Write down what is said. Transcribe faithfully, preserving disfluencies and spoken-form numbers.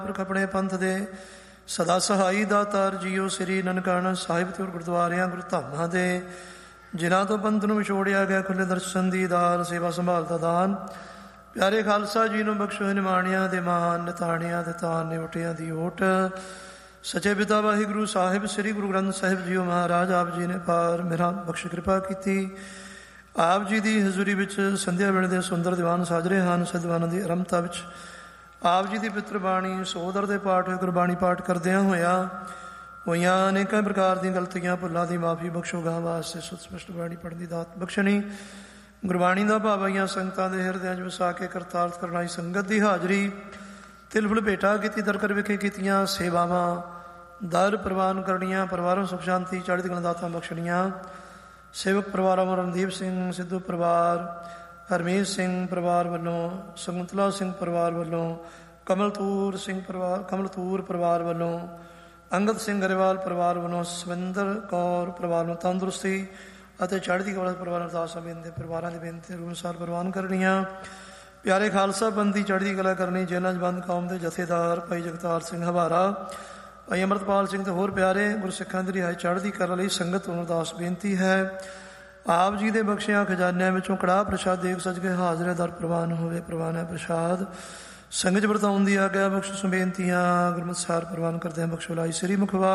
ਪੁਰਖ ਆਪਣੇ ਪੰਥ ਦੇ ਸਦਾ ਸਹਾਈ ਦਾਤਾਰ ਜੀਓ ਸ੍ਰੀ ਨਨਕਾਣਾ ਸਾਹਿਬ ਤੇ ਗੁਰਦੁਆਰਿਆਂ ਗੁਰੂ ਧਾਮਾਂ ਦੇ ਜਿਨ੍ਹਾਂ ਤੋਂ ਪੰਥ ਨੂੰ ਵਿਛੋੜਿਆ ਗਿਆ ਖੁੱਲੇ ਦਰਸ਼ਨ ਦੀਦਾਰ ਸੇਵਾ ਸੰਭਾਲ ਦਾ ਦਾਨ ਪਿਆਰੇ ਖਾਲਸਾ ਜੀ ਨੂੰ ਬਖਸ਼ੋ ਨਿਮਾਣਿਆਂ ਦੇ ਮਾਨ ਨਿਤਾਣਿਆਂ ਦੇ ਤਾਨ ਨਿਵਟਿਆਂ ਦੀ ਓਟ ਸੱਚੇ ਪਿਤਾ ਵਾਹਿਗੁਰੂ ਸਾਹਿਬ ਸ੍ਰੀ ਗੁਰੂ ਗ੍ਰੰਥ ਸਾਹਿਬ ਜੀਓ ਮਹਾਰਾਜ ਆਪ ਜੀ ਨੇ ਪਾਰ ਮੇਰਾ ਬਖਸ਼ ਕਿਰਪਾ ਕੀਤੀ। ਆਪ ਜੀ ਦੀ ਹਜ਼ੂਰੀ ਵਿੱਚ ਸੰਧਿਆ ਵੇਲੇ ਦੇ ਸੁੰਦਰ ਦੀਵਾਨ ਸਾਜ ਰਹੇ ਹਨ। ਸਦੀਵਾਨਾਂ ਦੀ ਅਰੰਭਤਾ ਵਿੱਚ ਆਪ ਜੀ ਦੀ ਪਿੱਤਰ ਬਾਣੀ ਸੋਦਰ ਦੇ ਪਾਠ ਗੁਰਬਾਣੀ ਪਾਠ ਕਰਦਿਆਂ ਹੋਇਆ ਹੋਈਆਂ ਅਨੇਕਾਂ ਪ੍ਰਕਾਰ ਦੀਆਂ ਗਲਤੀਆਂ ਭੁੱਲਾਂ ਦੀ ਮਾਫੀ ਬਖਸ਼ੋ ਗਾਂ ਵਾਸਤੇ ਸੁਤ ਸਪਸ਼ਟ ਬਾਣੀ ਪੜ੍ਹਨ ਦੀ ਦਾਤ ਬਖਸ਼ਣੀ। ਗੁਰਬਾਣੀ ਦਾ ਭਾਵ ਆਈਆਂ ਸੰਗਤਾਂ ਦੇ ਹਿਰਦਿਆਂ 'ਚ ਵਸਾ ਕੇ ਕਰਤਾਰਥ ਕਰਨ ਵਾਲੀ ਸੰਗਤ ਦੀ ਹਾਜ਼ਰੀ ਤਿਲ ਫੁਲ ਭੇਟਾ ਕੀਤੀ ਦਰਕਰ ਵਿਖੇ ਕੀਤੀਆਂ ਸੇਵਾਵਾਂ ਦਰ ਪ੍ਰਵਾਨ ਕਰਨੀਆਂ ਪਰਿਵਾਰਾਂ ਸੁਖ ਸ਼ਾਂਤੀ ਚੜ੍ਹਦੀ ਕਲਾ ਦਾਤਾਂ ਬਖਸ਼ਣੀਆਂ। ਸੇਵਕ ਪਰਿਵਾਰਾਂ ਰਣਦੀਪ ਸਿੰਘ ਸਿੱਧੂ ਪਰਿਵਾਰ ਹਰਮੀਤ ਸਿੰਘ ਪਰਿਵਾਰ ਵੱਲੋਂ ਸ਼ਕੁੰਤਲਾ ਸਿੰਘ ਪਰਿਵਾਰ ਵੱਲੋਂ ਕਮਲਤੂਰ ਸਿੰਘ ਪਰਿਵਾਰ ਕਮਲਤੂਰ ਪਰਿਵਾਰ ਵੱਲੋਂ ਅੰਗਦ ਸਿੰਘ ਗਰੇਵਾਲ ਪਰਿਵਾਰ ਵੱਲੋਂ ਸਵਿੰਦਰ ਕੌਰ ਪਰਿਵਾਰ ਨੂੰ ਤੰਦਰੁਸਤੀ ਅਤੇ ਚੜ੍ਹਦੀ ਕਲਾ ਪਰਿਵਾਰ ਅਰਦਾਸ ਬੇਨਤੀ ਪਰਿਵਾਰਾਂ ਦੀ ਬੇਨਤੀ ਅਨੁਸਾਰ ਪ੍ਰਵਾਨ ਕਰਨੀਆਂ। ਪਿਆਰੇ ਖਾਲਸਾ ਪੰਥ ਦੀ ਚੜ੍ਹਦੀ ਕਲਾ ਕਰਨੀ। ਜੇਲ੍ਹਾਂ 'ਚ ਬੰਦ ਕੌਮ ਦੇ ਜਥੇਦਾਰ ਭਾਈ ਜਗਤਾਰ ਸਿੰਘ ਹਵਾਰਾ ਭਾਈ ਅੰਮ੍ਰਿਤਪਾਲ ਸਿੰਘ ਤੇ ਹੋਰ ਪਿਆਰੇ ਗੁਰਸਿੱਖਾਂ ਦੀ ਰਿਹਾਈ ਚੜ੍ਹਦੀ ਕਰਨ ਲਈ ਸੰਗਤ ਨੂੰ ਅਰਦਾਸ ਬੇਨਤੀ ਹੈ। ਆਪ ਜੀ ਦੇ ਬਖਸ਼ਿਆਂ ਖਜ਼ਾਨਿਆਂ ਵਿੱਚੋਂ ਕੜਾਹ ਪ੍ਰਸ਼ਾਦ ਦੇਖ ਸੱਜ ਕੇ ਹਾਜ਼ਰ ਦਰ ਪ੍ਰਵਾਨ ਹੋਵੇ। ਪ੍ਰਵਾਨ ਹੈ ਪ੍ਰਸ਼ਾਦ ਸੰਗਤ ਵਰਤਾਉਣ ਦੀ ਆਗਿਆ ਬਖਸ਼ੋ ਬੇਨਤੀਆਂ ਗੁਰਮਤਿ ਸਾਰ ਪ੍ਰਵਾਨ ਕਰਦੇ ਹਾਂ। ਬਖਸ਼ੋ ਲਾਈ ਸ੍ਰੀ ਮੁਖਵਾ